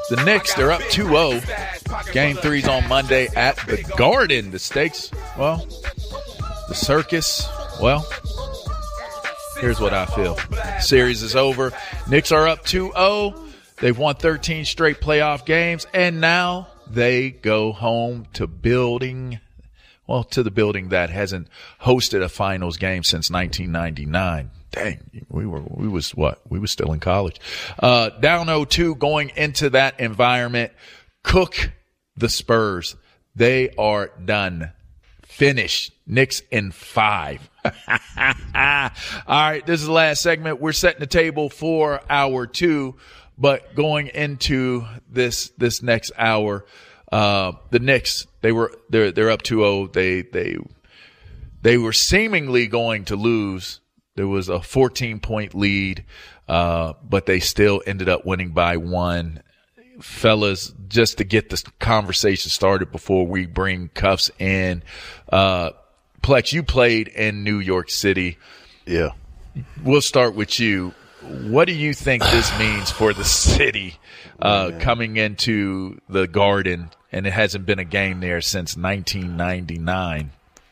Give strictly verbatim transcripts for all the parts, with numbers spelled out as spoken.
The Knicks, they're up two oh. Game three's on Monday at the Garden. The stakes, well, the circus, well, here's what I feel. Series is over. Knicks are up two oh. They've won thirteen straight playoff games, and now they go home to building, well, to the building that hasn't hosted a finals game since nineteen ninety-nine. Dang, we were, we was what? We was still in college. Uh, down oh two going into that environment. Cook the Spurs. They are done. Finished. Knicks in five. All right, this is the last segment. We're setting the table for hour two, but going into this, this next hour, uh, the Knicks, they were, they're, they're up two oh. They, they, they were seemingly going to lose. There was a fourteen point lead, uh, but they still ended up winning by one. Fellas, just to get this conversation started before we bring Cuffs in, uh, Plex, you played in New York City. Yeah. We'll start with you. What do you think this means for the city uh, oh, coming into the Garden, and it hasn't been a game there since nineteen ninety-nine?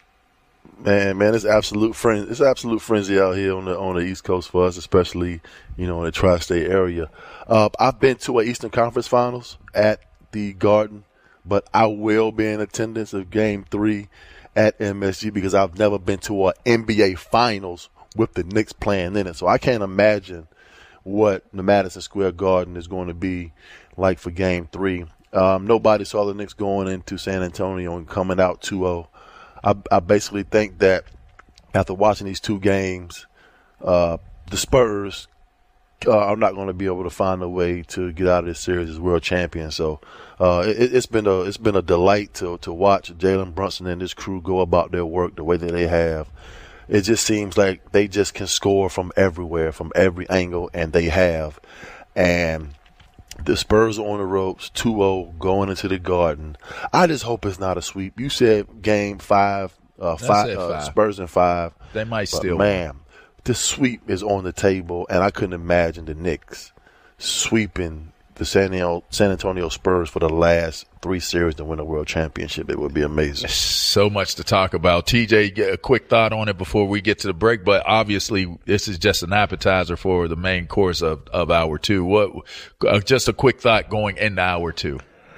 Man, man, it's absolute frenzy. It's absolute frenzy out here on the on the East Coast for us, especially you know in the tri-state area. Uh, I've been to an Eastern Conference Finals at the Garden, but I will be in attendance of Game Three at M S G because I've never been to an N B A Finals with the Knicks playing in it. So I can't imagine what the Madison Square Garden is going to be like for Game Three. Um, nobody saw the Knicks going into San Antonio and coming out two oh. I, I basically think that after watching these two games, uh, the Spurs uh, are not going to be able to find a way to get out of this series as world champions. So uh, it, it's been a it's been a delight to to watch Jalen Brunson and this crew go about their work the way that they have. It just seems like they just can score from everywhere, from every angle, and they have. And the Spurs are on the ropes, two oh, going into the Garden. I just hope it's not a sweep. You said game five, uh, five, uh, five. Spurs in five. They might but still. Man, the sweep is on the table, and I couldn't imagine the Knicks sweeping the San Antonio, San Antonio Spurs for the last three series to win a world championship. It would be amazing. So much to talk about. T J, get a quick thought on it before we get to the break, but obviously this is just an appetizer for the main course of, of hour two. What? Uh, just a quick thought going into hour two.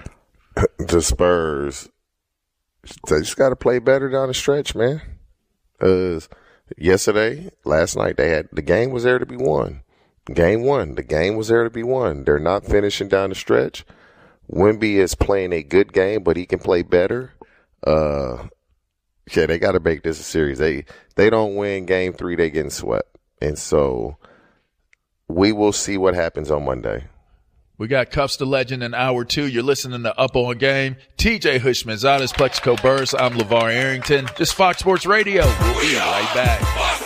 The Spurs, they just got to play better down the stretch, man. Uh, yesterday, last night, they had the game was there to be won. Game one, the game was there to be won. They're not finishing down the stretch. Wemby is playing a good game, but he can play better. Uh, yeah, they got to make this a series. They they don't win game three, they getting swept. And so we will see what happens on Monday. We got Cuffs the Legend in hour two. You're listening to Up On Game. T J Hushmanzadeh, Plexico Burris. I'm LeVar Arrington. Just Fox Sports Radio. We'll be right back.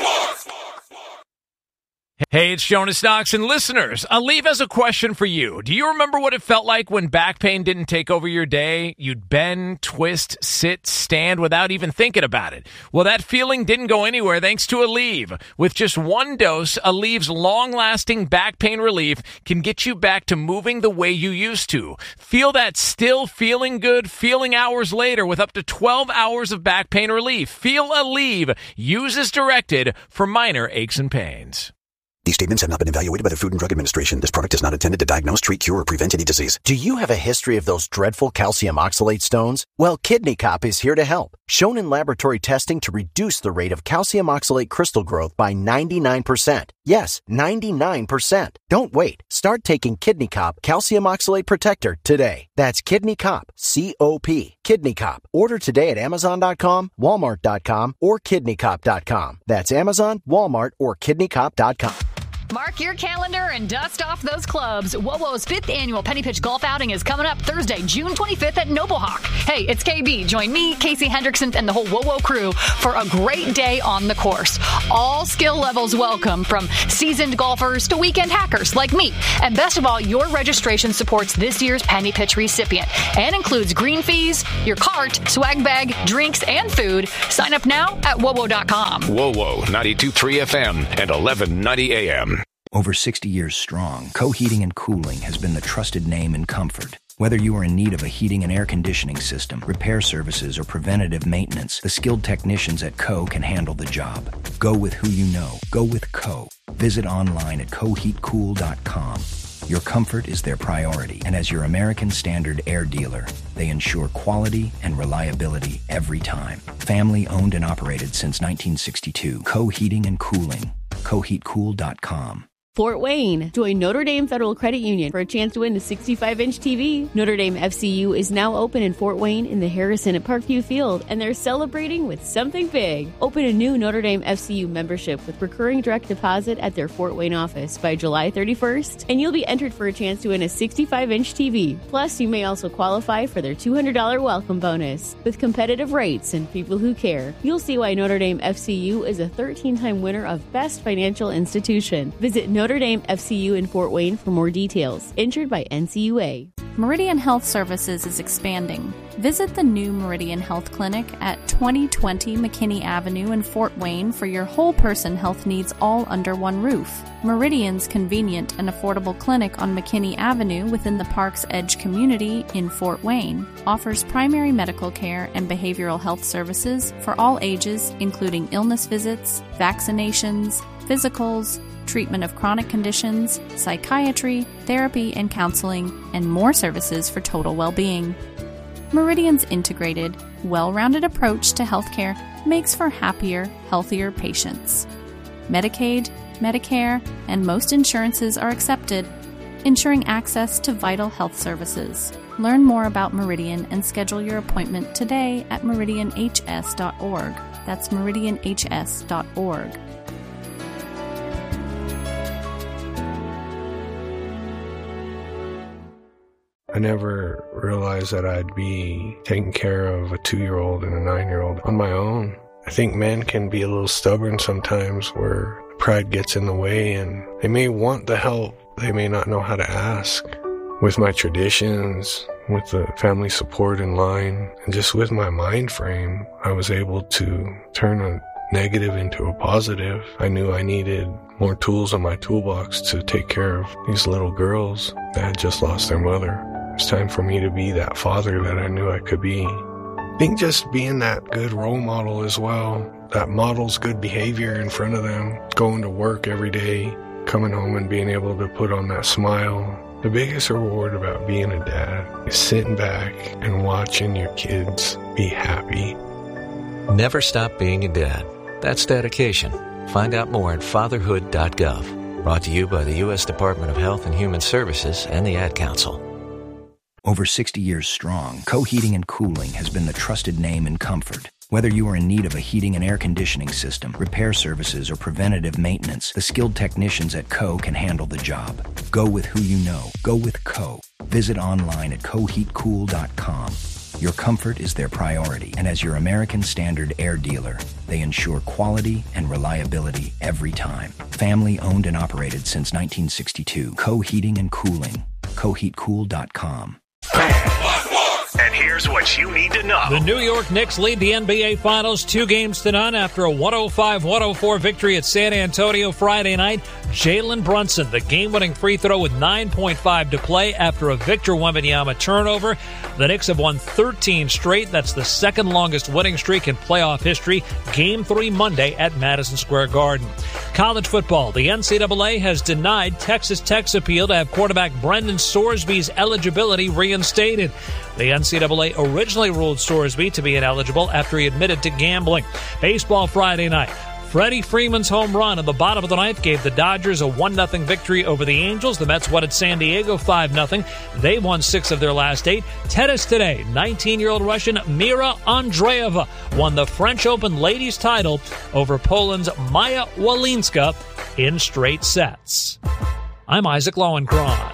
Hey, it's Jonas Knox, and listeners, Aleve has a question for you. Do you remember what it felt like when back pain didn't take over your day? You'd bend, twist, sit, stand without even thinking about it. Well, that feeling didn't go anywhere thanks to Aleve. With just one dose, Aleve's long-lasting back pain relief can get you back to moving the way you used to. Feel that still feeling good feeling hours later with up to twelve hours of back pain relief. Feel Aleve. Use as directed for minor aches and pains. These statements have not been evaluated by the Food and Drug Administration. This product is not intended to diagnose, treat, cure, or prevent any disease. Do you have a history of those dreadful calcium oxalate stones? Well, Kidney Cop is here to help. Shown in laboratory testing to reduce the rate of calcium oxalate crystal growth by ninety-nine percent. Yes, ninety-nine percent. Don't wait. Start taking Kidney Cop Calcium Oxalate Protector today. That's Kidney Cop, C O P. Kidney Cop. Order today at Amazon dot com, Walmart dot com, or Kidney Cop dot com. That's Amazon, Walmart, or Kidney Cop dot com. Mark your calendar and dust off those clubs. WoWo's fifth annual Penny Pitch Golf Outing is coming up Thursday, June twenty-fifth at Noblehawk. Hey, it's K B. Join me, Casey Hendrickson, and the whole WoWo crew for a great day on the course. All skill levels welcome, from seasoned golfers to weekend hackers like me. And best of all, your registration supports this year's Penny Pitch recipient and includes green fees, your cart, swag bag, drinks, and food. Sign up now at wowo dot com. WoWo, ninety-two point three F M and eleven ninety A M. Over sixty years strong, Co Heating and Cooling has been the trusted name in comfort. Whether you are in need of a heating and air conditioning system, repair services, or preventative maintenance, the skilled technicians at Co can handle the job. Go with who you know. Go with Co. Visit online at co heat cool dot com. Your comfort is their priority, and as your American Standard air dealer, they ensure quality and reliability every time. Family owned and operated since nineteen sixty-two. Co Heating and Cooling. co heat cool dot com. Fort Wayne. Join Notre Dame Federal Credit Union for a chance to win a sixty-five inch T V. Notre Dame F C U is now open in Fort Wayne in the Harrison at Parkview Field, and they're celebrating with something big. Open a new Notre Dame F C U membership with recurring direct deposit at their Fort Wayne office by July thirty-first, and you'll be entered for a chance to win a sixty-five inch T V. Plus, you may also qualify for their two hundred dollars welcome bonus. With competitive rates and people who care, you'll see why Notre Dame F C U is a thirteen-time winner of Best Financial Institution. Visit Notre Dame F C U in Fort Wayne for more details. Insured by N C U A. Meridian Health Services is expanding. Visit the new Meridian Health Clinic at twenty twenty McKinney Avenue in Fort Wayne for your whole person health needs all under one roof. Meridian's convenient and affordable clinic on McKinney Avenue within the Park's Edge community in Fort Wayne offers primary medical care and behavioral health services for all ages, including illness visits, vaccinations, physicals, treatment of chronic conditions, psychiatry, therapy and counseling, and more services for total well-being. Meridian's integrated, well-rounded approach to healthcare makes for happier, healthier patients. Medicaid, Medicare, and most insurances are accepted, ensuring access to vital health services. Learn more about Meridian and schedule your appointment today at meridian h s dot org. That's meridian h s dot org. I never realized that I'd be taking care of a two-year-old and a nine-year-old on my own. I think men can be a little stubborn sometimes where pride gets in the way and they may want the help. They may not know how to ask. With my traditions, with the family support in line, and just with my mind frame, I was able to turn a negative into a positive. I knew I needed more tools in my toolbox to take care of these little girls that had just lost their mother. It's time for me to be that father that I knew I could be. I think just being that good role model as well, that models good behavior in front of them, going to work every day, coming home and being able to put on that smile. The biggest reward about being a dad is sitting back and watching your kids be happy. Never stop being a dad. That's dedication. Find out more at fatherhood dot gov. Brought to you by the U S Department of Health and Human Services and the Ad Council. Over sixty years strong, Co Heating and Cooling has been the trusted name in comfort. Whether you are in need of a heating and air conditioning system, repair services, or preventative maintenance, the skilled technicians at Co can handle the job. Go with who you know. Go with Co. Visit online at co heat cool dot com. Your comfort is their priority, and as your American Standard air dealer, they ensure quality and reliability every time. Family owned and operated since nineteen sixty-two. Co Heating and Cooling. co heat cool dot com. And here's what you need to know. The New York Knicks lead the N B A Finals two games to none after a one oh five one oh four victory at San Antonio Friday night. Jalen Brunson, the game-winning free throw with nine point five to play after a Victor Wembanyama turnover. The Knicks have won thirteen straight. That's the second longest winning streak in playoff history. Game three Monday at Madison Square Garden. College football. The N C double A has denied Texas Tech's appeal to have quarterback Brendan Sorsby's eligibility reinstated. The N C double A originally ruled Sorsby to be ineligible after he admitted to gambling. Baseball Friday night. Freddie Freeman's home run in the bottom of the ninth gave the Dodgers a one nothing victory over the Angels. The Mets won at San Diego five nothing. They won six of their last eight. Tennis today. nineteen-year-old Russian Mira Andreeva won the French Open ladies title over Poland's Maja Walinska in straight sets. I'm Isaac Lowenkron.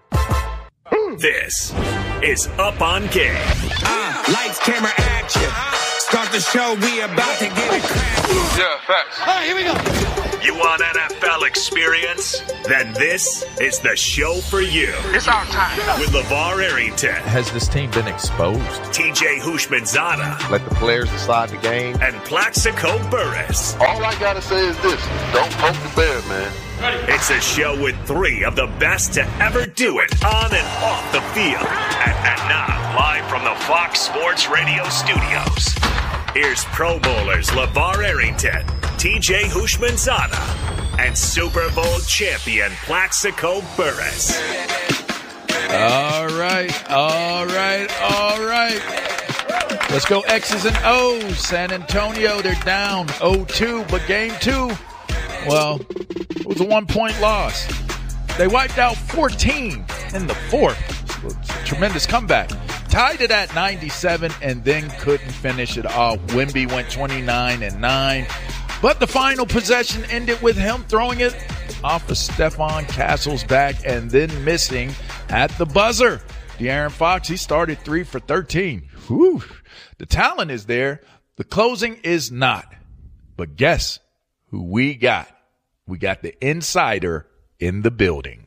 This is Up on Game. Uh, lights, camera, action. Start the show, we about to get it cracking. Yeah, facts. All right, here we go. You want N F L experience? Then this is the show for you. It's our time. With LeVar Arrington. Has this team been exposed? T J Houshmandzadeh. Let the players decide the game. And Plaxico Burress. All I got to say is this. Don't poke the bear, man. It's a show with three of the best to ever do it on and off the field. And, and now, live from the Fox Sports Radio studios, here's Pro Bowlers LeVar Arrington, T J Houshmandzadeh, and Super Bowl champion Plaxico Burress. All right, all right, all right. Let's go X's and O's. San Antonio, they're down oh two, but game two, well, it was a one-point loss. They wiped out fourteen in the fourth. It's a tremendous comeback. Tied it at ninety-seven and then couldn't finish it off. Wemby went twenty-nine and nine. But the final possession ended with him throwing it off of Stephon Castle's back and then missing at the buzzer. De'Aaron Fox, he started three for thirteen. Whew. The talent is there. The closing is not. But guess who we got? We got the insider in the building.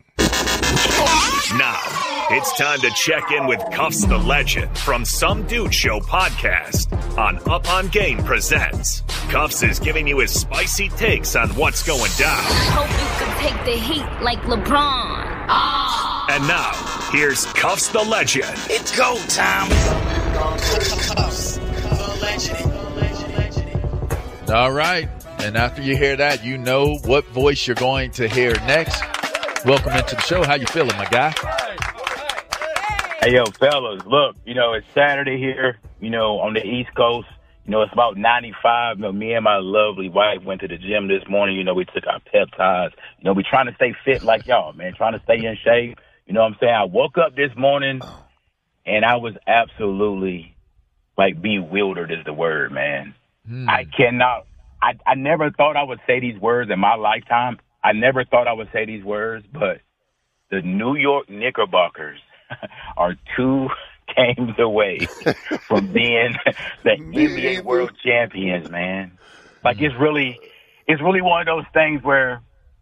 Now, it's time to check in with Cuffs the Legend from Some Dude Show podcast on Up on Game Presents. Cuffs is giving you his spicy takes on what's going down. Hope you can take the heat like LeBron. Oh. And now, here's Cuffs the Legend. It's go time. Cuffs the Legend. All right. And after you hear that, you know what voice you're going to hear next. Welcome into the show. How you feeling, my guy? Hey, yo, fellas, look, you know, it's Saturday here, you know, on the East Coast. You know, it's about ninety-five. You know, me and my lovely wife went to the gym this morning. You know, we took our peptides. You know, we trying to stay fit like y'all, man, trying to stay in shape. You know what I'm saying? I woke up this morning, and I was absolutely, like, bewildered is the word, man. Hmm. I cannot, I, I never thought I would say these words in my lifetime. I never thought I would say these words, but the New York Knickerbockers are two games away from being the N B A World Champions, man. Like, it's really, it's really one of those things where,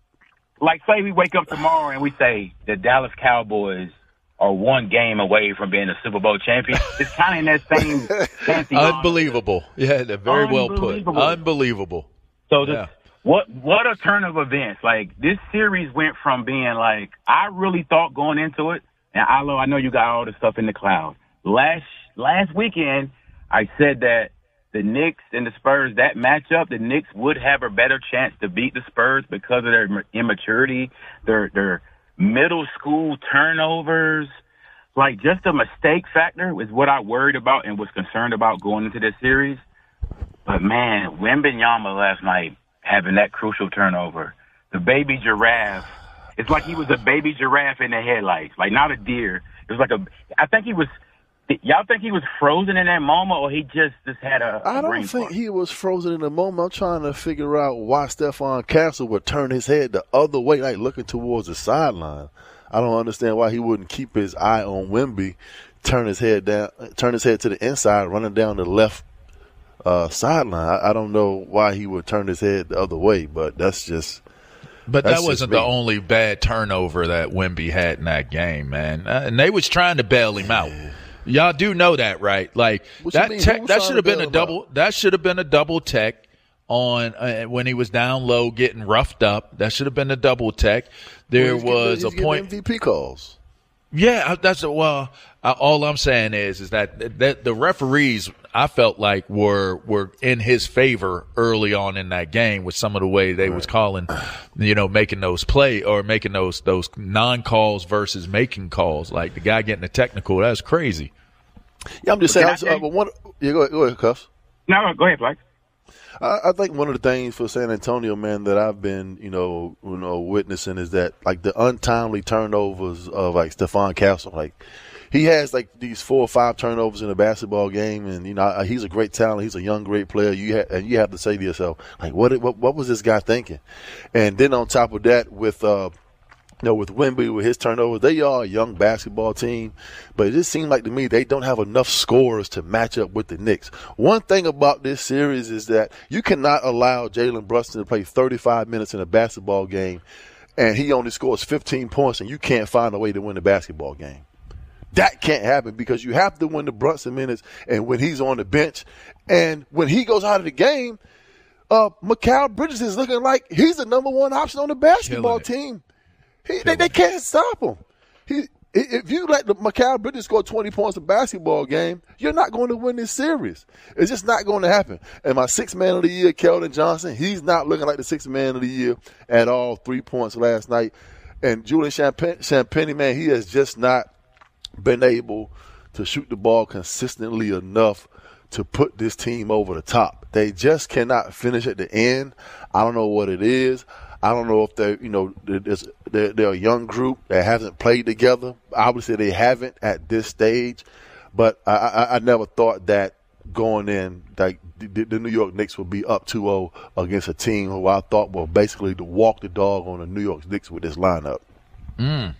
like, say we wake up tomorrow and we say the Dallas Cowboys are one game away from being a Super Bowl champion. It's kind of in that same pantheon. Unbelievable. Yeah, they're very well put. Unbelievable. So this, yeah. What what a turn of events. Like, this series went from being like, I really thought going into it, and Alo, I know you got all the stuff in the cloud. Last last weekend, I said that the Knicks and the Spurs, that matchup, the Knicks would have a better chance to beat the Spurs because of their immaturity, their their middle school turnovers. Like, just the mistake factor is what I worried about and was concerned about going into this series. But, man, Wembanyama last night, having that crucial turnover. The baby giraffe. It's like he was a baby giraffe in the headlights. Like, not a deer. It was like a, I think he was, y'all think he was frozen in that moment, or he just, just had a, a I don't brain think fart? he was frozen in the moment. I'm trying to figure out why Stephon Castle would turn his head the other way, like looking towards the sideline. I don't understand why he wouldn't keep his eye on Wemby, turn his head down, turn his head to the inside, running down the left Uh, sideline. I, I don't know why he would turn his head the other way, but that's just. But that's that wasn't just the only bad turnover that Wemby had in that game, man. Uh, and they was trying to bail him out. Y'all do know that, right? Like What you that. mean? Tech, Who was that trying should have to been bail a him double. out? That should have been a double tech on uh, when he was down low, getting roughed up. That should have been a double tech. There Well, he's was getting, a he's point. getting M V P calls. Yeah, that's a, well. I, all I'm saying is, is that, that the referees, I felt like were were in his favor early on in that game with some of the way they right. was calling, you know, making those play or making those those non calls versus making calls. Like the guy getting a technical, that's crazy. Yeah, I'm just saying. I, uh, but one, yeah, go ahead, go ahead, Cuffs. No, go ahead, Blake. I, I think one of the things for San Antonio, man, that I've been, you know, you know, witnessing is that like the untimely turnovers of like Stephon Castle, like. He has like these four or five turnovers in a basketball game, and you know he's a great talent. He's a young, great player. You ha- and you have to say to yourself, like, what, what, what was this guy thinking? And then on top of that, with uh, you know, with Wemby with his turnovers, they are a young basketball team, but it just seemed like to me they don't have enough scorers to match up with the Knicks. One thing about this series is that you cannot allow Jalen Brunson to play thirty-five minutes in a basketball game, and he only scores fifteen points, and you can't find a way to win the basketball game. That can't happen because you have to win the Brunson minutes and when he's on the bench. And when he goes out of the game, Uh, Mikal Bridges is looking like he's the number one option on the basketball team. He, they, they can't stop him. He, if you let the Mikal Bridges score twenty points in a basketball game, you're not going to win this series. It's just not going to happen. And my sixth man of the year, Keldon Johnson, he's not looking like the sixth man of the year at all. Three points last night. And Julian Champagnie, man, he has just not been able to shoot the ball consistently enough to put this team over the top. They just cannot finish at the end. I don't know what it is. I don't know if they're, you know, they're, they're a young group that hasn't played together. Obviously, they haven't at this stage. But I, I, I never thought that going in, like the, the New York Knicks would be up two oh against a team who I thought were basically to walk the dog on the New York Knicks with this lineup. Mm.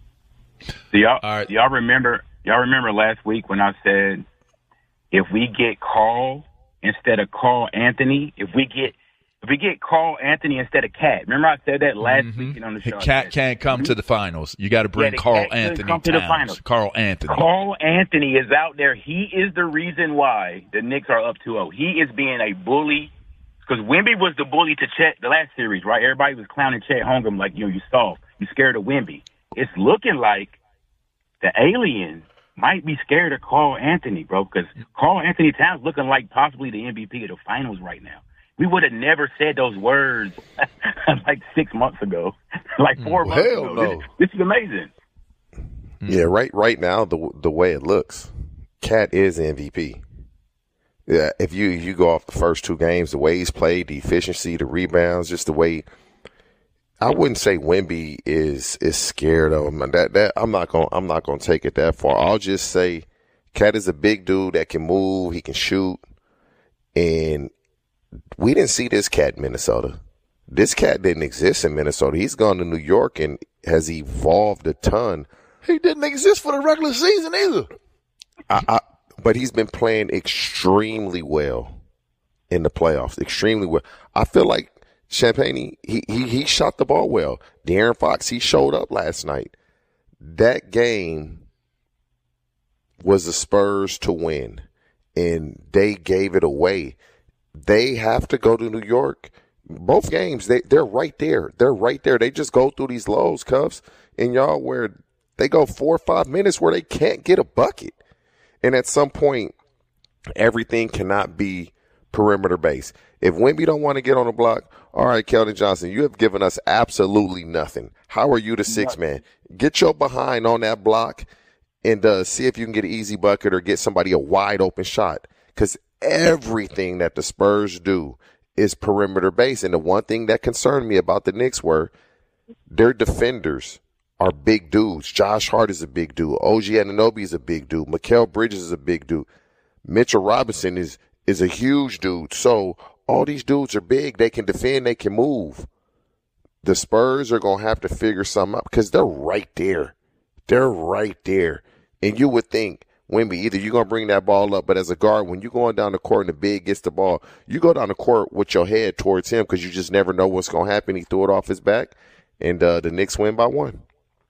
Do y'all, All right. do y'all remember? Y'all remember last week when I said if we get Carl instead of Carl Anthony, if we get if we get Carl Anthony instead of Cat. Remember I said that last Mm-hmm. week on the show. Cat can't come to the finals. You got to bring Yeah, the Carl Cat couldn't Anthony come to the Towns. finals. Carl Anthony. Carl Anthony is out there. He is the reason why the Knicks are up two oh. He is being a bully because Wemby was the bully to Chet the last series, right? Everybody was clowning Chet Holmgren like, you know, you soft. You scared of Wemby. It's looking like the aliens might be scared of Carl Anthony, bro, because Carl Anthony Towns looking like possibly the M V P of the finals right now. We would have never said those words like six months ago, like four Well, months hell ago. no. This, this is amazing. Yeah, right. Right now, the the way it looks, Cat is M V P. Yeah, if you if you go off the first two games, the way he's played, the efficiency, the rebounds, just the way. I wouldn't say Wemby is is scared of him. That that I'm not gonna I'm not gonna take it that far. I'll just say, Cat is a big dude that can move, he can shoot, and we didn't see this cat in Minnesota. This cat didn't exist in Minnesota. He's gone to New York and has evolved a ton. He didn't exist for the regular season either. I, I, but he's been playing extremely well in the playoffs. Extremely well. I feel like Champagnie, he, he, he shot the ball well. De'Aaron Fox, he showed up last night. That game was the Spurs to win, and they gave it away. They have to go to New York. Both games, they, they're right there. They're right there. They just go through these lows, Cuffs, and y'all, where they go four or five minutes where they can't get a bucket. And at some point, everything cannot be perimeter based. If Wemby don't want to get on the block, all right, Keldon Johnson, you have given us absolutely nothing. How are you the six man? Get your behind on that block and uh, see if you can get an easy bucket or get somebody a wide open shot. Because everything that the Spurs do is perimeter based. And the one thing that concerned me about the Knicks were their defenders are big dudes. Josh Hart is a big dude. O G Anunoby is a big dude. Mikal Bridges is a big dude. Mitchell Robinson is is a huge dude. So all these dudes are big. They can defend. They can move. The Spurs are going to have to figure something out because they're right there. They're right there. And you would think, Wemby, either you're going to bring that ball up, but as a guard, when you're going down the court and the big gets the ball, you go down the court with your head towards him because you just never know what's going to happen. He threw it off his back, and uh, the Knicks win by one.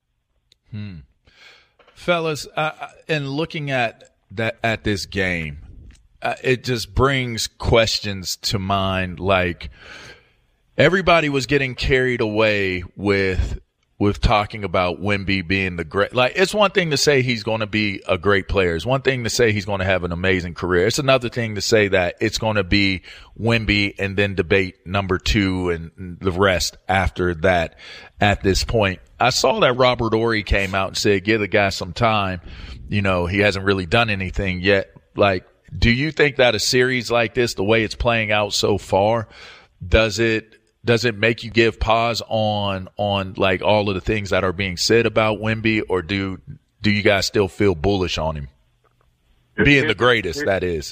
Hmm. Fellas, uh, in looking at that at this game, uh, it just brings questions to mind. Like, everybody was getting carried away with with talking about Wemby being the great. Like, it's one thing to say he's going to be a great player. It's one thing to say he's going to have an amazing career. It's another thing to say that it's going to be Wemby and then debate number two and the rest after that at this point. I saw that Robert Horry came out and said, give the guy some time. You know, he hasn't really done anything yet. Like, do you think that a series like this, the way it's playing out so far, does it does it make you give pause on on like all of the things that are being said about Wemby, or do do you guys still feel bullish on him being the greatest? That is.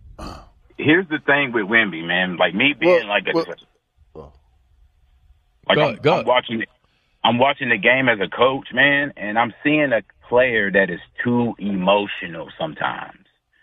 Here's the thing with Wemby, man. Like me being well, like a, well, like go, I'm, go. I'm watching it. I'm watching the game as a coach, man, and I'm seeing a player that is too emotional sometimes.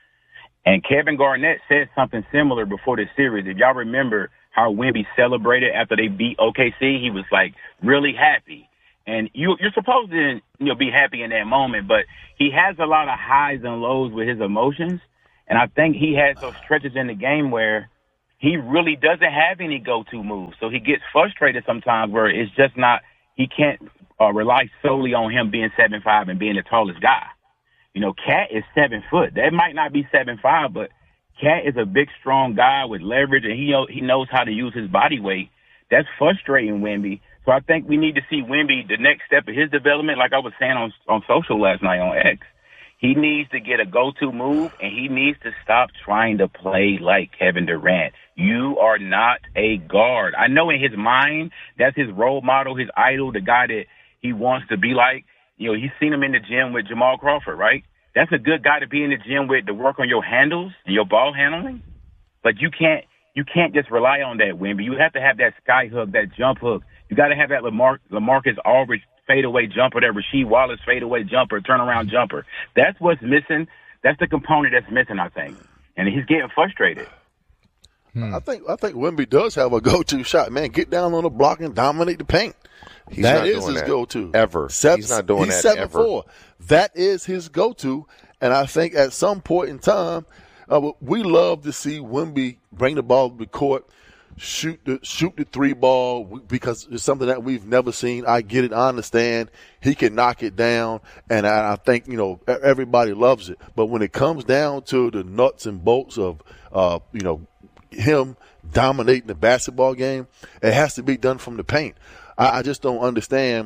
And Kevin Garnett said something similar before the series. If y'all remember how Wemby celebrated after they beat O K C, he was like really happy. And you, you're supposed to, you know, be happy in that moment, but he has a lot of highs and lows with his emotions. And I think he has those stretches in the game where he really doesn't have any go-to moves. So he gets frustrated sometimes where it's just not, he can't uh, rely solely on him being seven five and being the tallest guy. You know, Cat is seven foot. That might not be seven five, but Cat is a big, strong guy with leverage, and he he knows how to use his body weight. That's frustrating Wemby. So I think we need to see Wemby, the next step of his development, like I was saying on on social last night on X. He needs to get a go-to move, and he needs to stop trying to play like Kevin Durant. You are not a guard. I know in his mind, that's his role model, his idol, the guy that he wants to be like. You know, he's seen him in the gym with Jamal Crawford, right? That's a good guy to be in the gym with, to work on your handles and your ball handling. But you can't you can't just rely on that, Wemby. You have to have that sky hook, that jump hook. You got to have that Lamar, LaMarcus Aldridge fadeaway jumper, that Rasheed Wallace fadeaway jumper, turnaround jumper. That's what's missing. That's the component that's missing, I think. And he's getting frustrated. Hmm. I think I think Wemby does have a go-to shot. Man, get down on the block and dominate the paint. He's that not is doing his that go-to. Ever. Seven, he's not doing he's that seven, ever. Four. That is his go-to. And I think at some point in time, uh, we love to see Wemby bring the ball to the court, shoot the shoot the three ball, because it's something that we've never seen. I get it. I understand. He can knock it down, and I, I think, you know, everybody loves it. But when it comes down to the nuts and bolts of, uh, you know, him dominating the basketball game, it has to be done from the paint. I, I just don't understand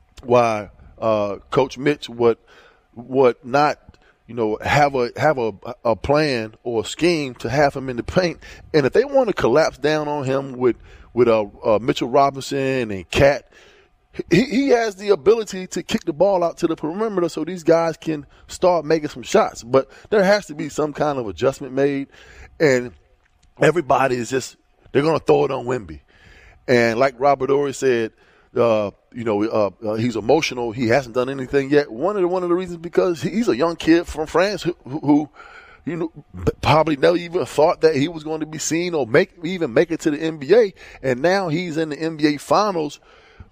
why uh, Coach Mitch would would not, you know, have a have a, a plan or a scheme to have him in the paint. And if they want to collapse down on him with with uh, uh, Mitchell Robinson and Cat, he, he has the ability to kick the ball out to the perimeter so these guys can start making some shots. But there has to be some kind of adjustment made, and everybody is just they're going to throw it on Wemby. And like Robert Horry said, uh, you know, uh, uh, he's emotional. He hasn't done anything yet. One of the one of the reasons because he's a young kid from France who, who, who, you know, probably never even thought that he was going to be seen or make even make it to the N B A. And now he's in the N B A Finals,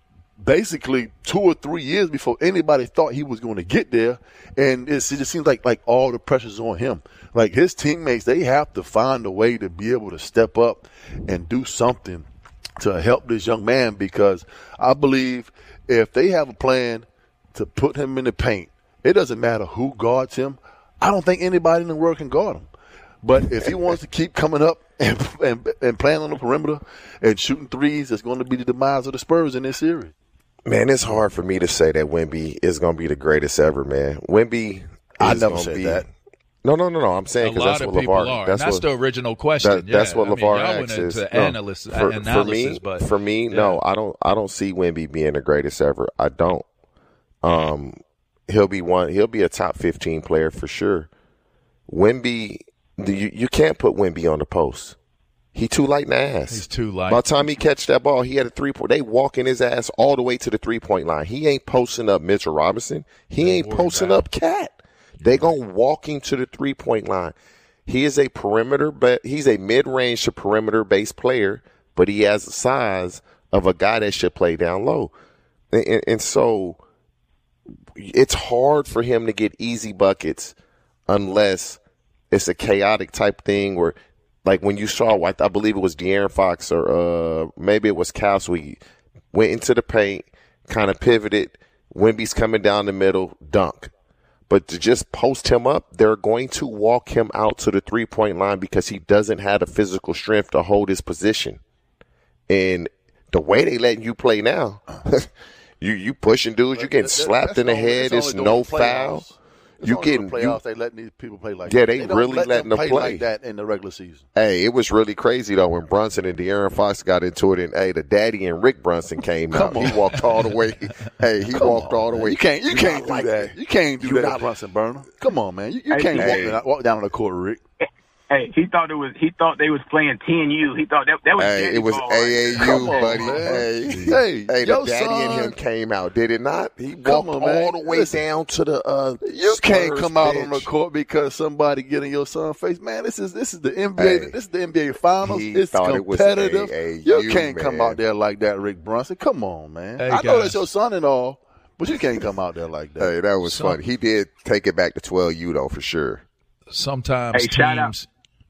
basically two or three years before anybody thought he was going to get there. And it's, it just seems like like all the pressure's on him. Like his teammates, they have to find a way to be able to step up and do something to help this young man, because I believe if they have a plan to put him in the paint, it doesn't matter who guards him. I don't think anybody in the world can guard him. But if he wants to keep coming up and, and, and playing on the perimeter and shooting threes, it's going to be the demise of the Spurs in this series. Man, it's hard for me to say that Wemby is going to be the greatest ever, man. Wemby, I never said be, that. No, no, no, no. I'm saying because that's what LeVar. Are. That's, that's what, the original question. That, yeah. That's what I LeVar mean, asks. Went into No, analysis, for, analysis, for me, but, for me, yeah. no, I don't. I don't see Wemby being the greatest ever. I don't. Um, he'll be one. He'll be a top fifteen player for sure. Wemby, you you can't put Wemby on the post. He too light in the ass. He's too light. By the time he catch that ball, he had a three point. They walking his ass all the way to the three point line. He ain't posting up Mitchell Robinson. He Don't ain't posting up Cat. They gonna walk him to the three point line. He is a perimeter, but he's a mid range to perimeter based player, but he has the size of a guy that should play down low, and, and, and so it's hard for him to get easy buckets unless it's a chaotic type thing where. Like when you saw, I believe it was De'Aaron Fox or uh, maybe it was Cal Sweet, went into the paint, kind of pivoted, Wemby's coming down the middle, dunk. But to just post him up, they're going to walk him out to the three-point line because he doesn't have the physical strength to hold his position. And the way they letting you play now, you you pushing dudes, you getting slapped in the head, it's no foul. It's you getting the playoffs, you, they letting these people play like yeah, that. they, they really let letting them them play play like that in the regular season. Hey, it was really crazy though when Brunson and De'Aaron Fox got into it, and hey, the daddy and Rick Brunson came out. Come on. He walked all the way. Hey, he Come walked on, all the man. way. You can't, you, You can't not do like that. that. You can't do You that, not- Brunson Burner. Come on, man. You, you Hey, can't hey. walk, walk down on the court, Rick. Hey, he thought it was. He thought they was playing T N U. He thought that that was. Hey, Danny it was ball A right A U, there. Come on, buddy. man. Hey, Hey, hey, the your daddy and son- him came out, did it not? He Come walked on, man. all the way Listen, down to the. Uh, You can't Spurs come out on the bench. court because somebody getting your son face. Man, this is this is the N B A. Hey, this is the N B A Finals. he It's thought it was competitive. A A U, you can't come man. out there like that, Rick Brunson. Come on, man. Hey, I know guys. that's your son and all, but you can't come out there like that. Hey, that was Some- fun. He did take it back to twelve U though for sure. Sometimes Hey, shout out. teams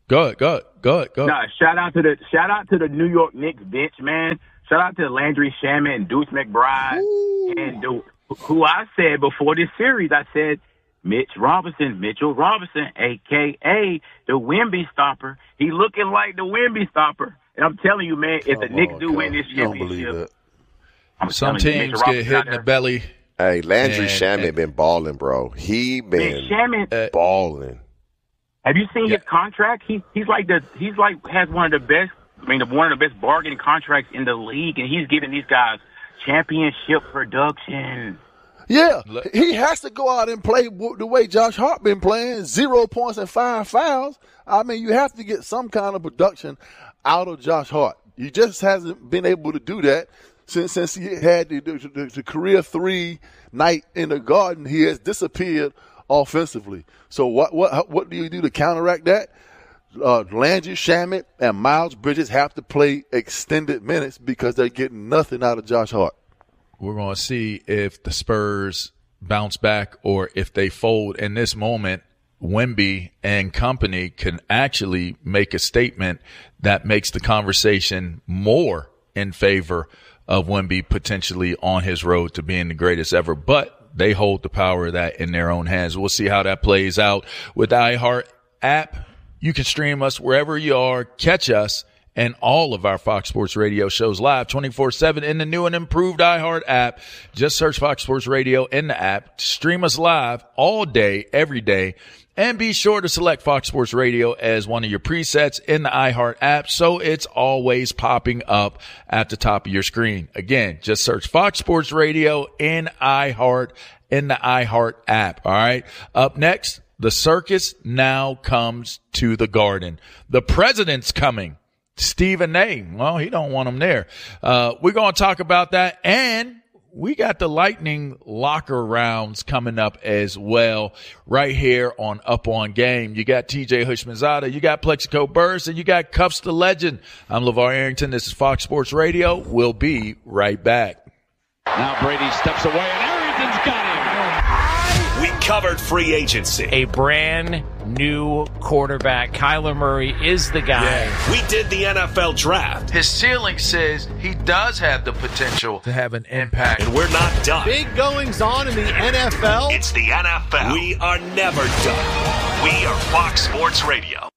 Go ahead, go ahead, go ahead, go ahead. No, shout out to the shout out to the New York Knicks bench, man. Shout out to Landry Shamet and Deuce McBride, Ooh. and the, who I said before this series, I said Mitch Robinson, Mitchell Robinson, a k a the Wemby stopper. He looking like the Wemby stopper. And I'm telling you, man, if Come the Knicks on, do win this championship, I'm Some teams get hit in the belly. Hey, Landry and, Shamet and, been balling, bro. He been man, Shamet, balling. Have you seen yeah. his contract? He he's like the he's like has one of the best. I mean, one of the best bargaining contracts in the league, and he's giving these guys championship production. Yeah, he has to go out and play the way Josh Hart been playing, zero points and five fouls. I mean, you have to get some kind of production out of Josh Hart. He just hasn't been able to do that since since he had the, the, the career three night in the Garden. He has disappeared offensively. So what what what do you do to counteract that? Uh, Landry Shamet and Miles Bridges have to play extended minutes because they're getting nothing out of Josh Hart. We're going to see if the Spurs bounce back or if they fold. In this moment, Wemby and company can actually make a statement that makes the conversation more in favor of Wemby potentially on his road to being the greatest ever. But they hold the power of that in their own hands. We'll see how that plays out with the iHeart app. You can stream us wherever you are. Catch us and all of our Fox Sports Radio shows live twenty-four seven in the new and improved iHeart app. Just search Fox Sports Radio in the app. Stream us live all day, every day. And be sure to select Fox Sports Radio as one of your presets in the iHeart app so it's always popping up at the top of your screen. Again, just search Fox Sports Radio in iHeart in the iHeart app. All right. Up next, the circus now comes to the Garden. The president's coming. Stephen A. Well, he don't want him there. Uh, we're going to talk about that. And we got the Lightning locker rounds coming up as well right here on Up On Game. You got T J Houshmandzadeh, you got Plexico Burress, and you got Cuffs the Legend. I'm LeVar Arrington. This is Fox Sports Radio. We'll be right back. Now Brady steps away, and Arrington's got him. We covered free agency. A brand new quarterback. Kyler Murray is the guy. Yeah. We did the N F L draft. His ceiling says he does have the potential to have an impact. And we're not done. Big goings on in the N F L. It's the N F L. We are never done. We are Fox Sports Radio.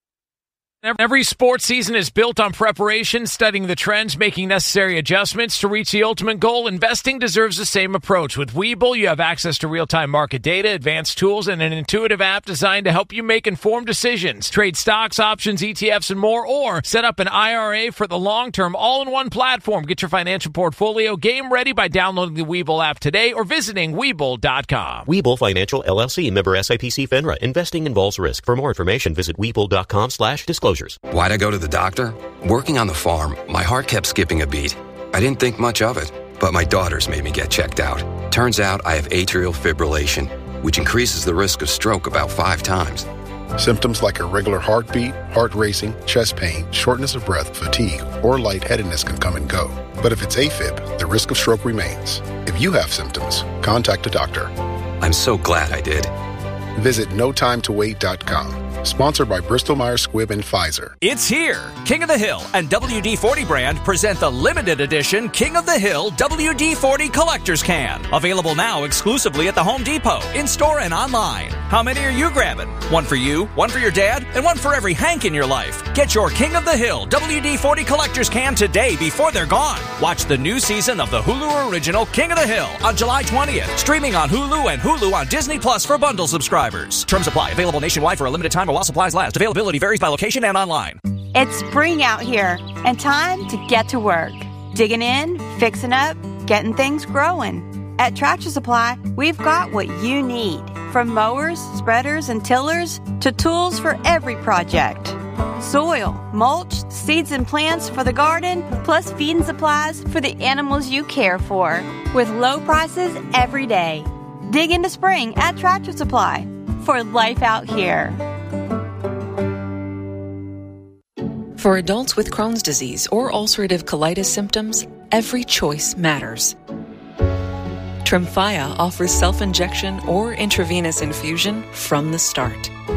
Every sports season is built on preparation, studying the trends, making necessary adjustments to reach the ultimate goal. Investing deserves the same approach. With Webull, you have access to real-time market data, advanced tools, and an intuitive app designed to help you make informed decisions. Trade stocks, options, E T Fs, and more, or set up an I R A for the long term, all-in-one platform. Get your financial portfolio game ready by downloading the Webull app today or visiting Webull dot com. Webull Financial, L L C, member S I P C FINRA. Investing involves risk. For more information, visit Webull dot com slash disclosures. Why'd I go to the doctor? Working on the farm, my heart kept skipping a beat. I didn't think much of it, but my daughters made me get checked out. Turns out I have atrial fibrillation, which increases the risk of stroke about five times. Symptoms like irregular heartbeat, heart racing, chest pain, shortness of breath, fatigue, or lightheadedness can come and go. But if it's AFib, the risk of stroke remains. If you have symptoms, contact a doctor. I'm so glad I did. Visit no time to wait dot com. Sponsored by Bristol Myers Squibb and Pfizer. It's here. King of the Hill and W D forty brand present the limited edition King of the Hill W D forty Collector's Can. Available now exclusively at the Home Depot, in-store and online. How many are you grabbing? One for you, one for your dad, and one for every Hank in your life. Get your King of the Hill W D forty Collector's Can today before they're gone. Watch the new season of the Hulu original King of the Hill on July twentieth. Streaming on Hulu and Hulu on Disney Plus for bundle subscribers. Terms apply. Available nationwide for a limited time while supplies last. Availability varies by location and online. It's spring out here and time to get to work. Digging in, fixing up, getting things growing. At Tractor Supply, we've got what you need. From mowers, spreaders, and tillers to tools for every project. Soil, mulch, seeds and plants for the garden, plus feeding supplies for the animals you care for. With low prices every day. Dig into spring at Tractor Supply for life out here. For adults with Crohn's disease or ulcerative colitis symptoms, every choice matters. Tremfya offers self-injection or intravenous infusion from the start.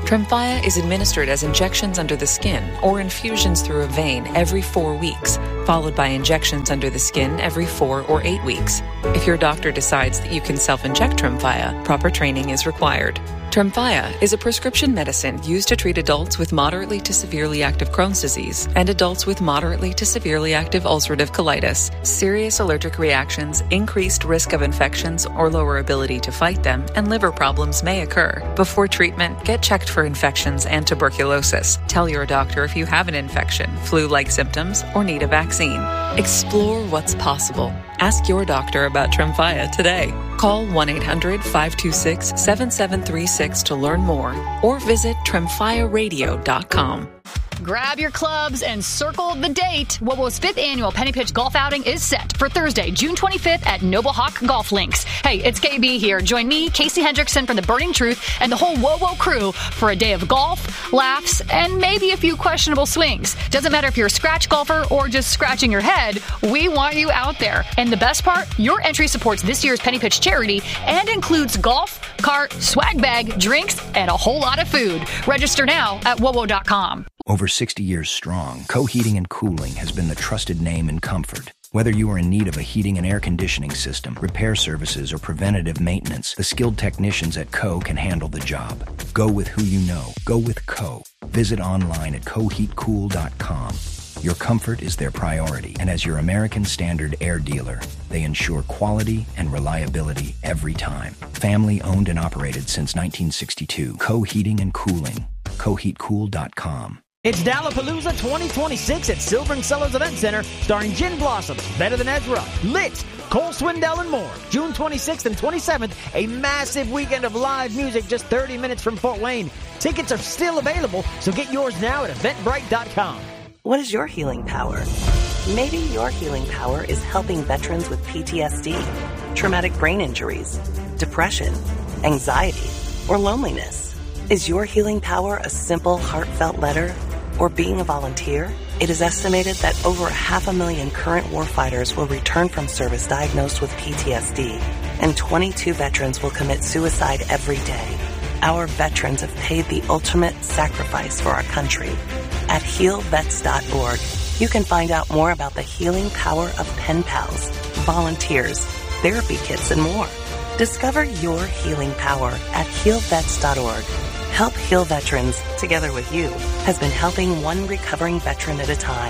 Tremfya is administered as injections under the skin or infusions through a vein every four weeks, followed by injections under the skin every four or eight weeks. If your doctor decides that you can self-inject Tremfya, proper training is required. Tremfya is a prescription medicine used to treat adults with moderately to severely active Crohn's disease and adults with moderately to severely active ulcerative colitis. Serious allergic reactions, increased risk of infections or lower ability to fight them, and liver problems may occur. Before treatment, get checked for infections and tuberculosis. Tell your doctor if you have an infection, flu-like symptoms, or need a vaccine. Explore what's possible. Ask your doctor about Tremfya today. Call one eight hundred five two six seven seven three six to learn more or visit tremfya radio dot com. Grab your clubs and circle the date. WOWO's fifth annual Penny Pitch Golf Outing is set for Thursday, June twenty-fifth at Noble Hawk Golf Links. Hey, it's K B here. Join me, Casey Hendrickson from The Burning Truth, and the whole WOWO crew for a day of golf, laughs, and maybe a few questionable swings. Doesn't matter if you're a scratch golfer or just scratching your head, we want you out there. And the best part, your entry supports this year's Penny Pitch charity and includes golf, cart, swag bag, drinks, and a whole lot of food. Register now at wowo dot com. Over sixty years strong, Co-Heating and Cooling has been the trusted name in comfort. Whether you are in need of a heating and air conditioning system, repair services, or preventative maintenance, the skilled technicians at Co can handle the job. Go with who you know. Go with Co. Visit online at co heat cool dot com. Your comfort is their priority, and as your American Standard air dealer, they ensure quality and reliability every time. Family owned and operated since nineteen sixty-two. Co-Heating and Cooling. co heat cool dot com. It's Dallapalooza twenty twenty-six at Silver and Sellers Event Center, starring Gin Blossoms, Better Than Ezra, Lit, Cole Swindell, and more. June twenty-sixth and twenty-seventh, a massive weekend of live music just thirty minutes from Fort Wayne. Tickets are still available, so get yours now at eventbrite dot com. What is your healing power? Maybe your healing power is helping veterans with P T S D, traumatic brain injuries, depression, anxiety, or loneliness. Is your healing power a simple, heartfelt letter or being a volunteer? It is estimated that over half a million current warfighters will return from service diagnosed with P T S D, and twenty-two veterans will commit suicide every day. Our veterans have paid the ultimate sacrifice for our country. At heal vets dot org, you can find out more about the healing power of pen pals, volunteers, therapy kits, and more. Discover your healing power at heal vets dot org. Help Heal Veterans, together with you, has been helping one recovering veteran at a time.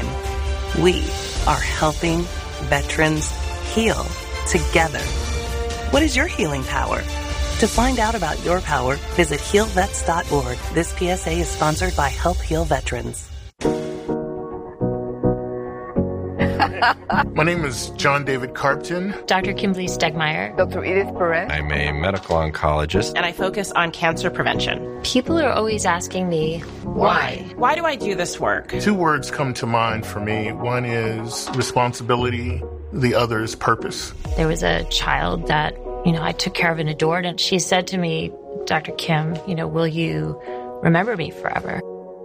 We are helping veterans heal together. What is your healing power? To find out about your power, visit heal vets dot org. This P S A is sponsored by Help Heal Veterans. My name is John David Carpton. Doctor Kimberly Stegmeyer. Doctor Edith Perez. I'm a medical oncologist. And I focus on cancer prevention. People are always asking me, why? Why do I do this work? Two words come to mind for me. One is responsibility. The other is purpose. There was a child that, you know, I took care of and adored, and she said to me, Doctor Kim, you know, will you remember me forever?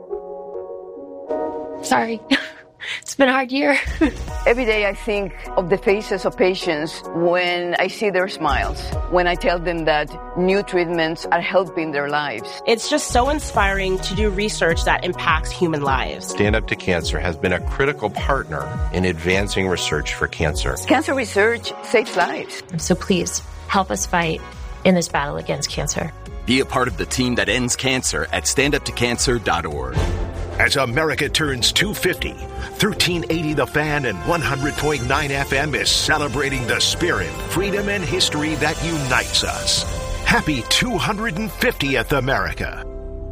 Sorry. It's been a hard year. Every day I think of the faces of patients when I see their smiles, when I tell them that new treatments are helping their lives. It's just so inspiring to do research that impacts human lives. Stand Up to Cancer has been a critical partner in advancing research for cancer. Cancer research saves lives. So please help us fight in this battle against cancer. Be a part of the team that ends cancer at stand up to cancer dot org. As America turns two fifty, thirteen eighty The Fan and one hundred point nine F M is celebrating the spirit, freedom, and history that unites us. Happy two hundred fiftieth, America.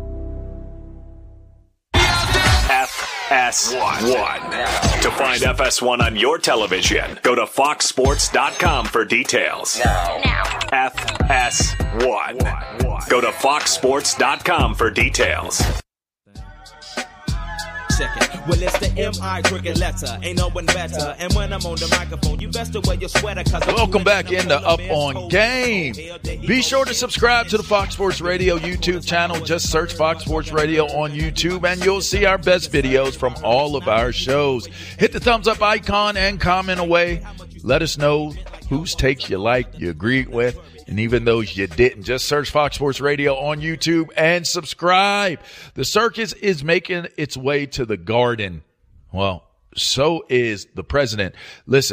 F S one. To find F S one on your television, go to fox sports dot com for details. Now. F S one. Go to fox sports dot com for details. Well, it's the M I cricket letter. Ain't no one better. And when I'm on the microphone, you best to wear your sweater. Welcome back into Up on Game. Be sure to subscribe to the Fox Sports Radio YouTube channel. Just search Fox Sports Radio on YouTube and you'll see our best videos from all of our shows. Hit the thumbs up icon and comment away. Let us know whose takes you like, you agreed with, and even those you didn't. Just search Fox Sports Radio on YouTube and subscribe. The circus is making its way to the Garden. Well, so is the president. Listen.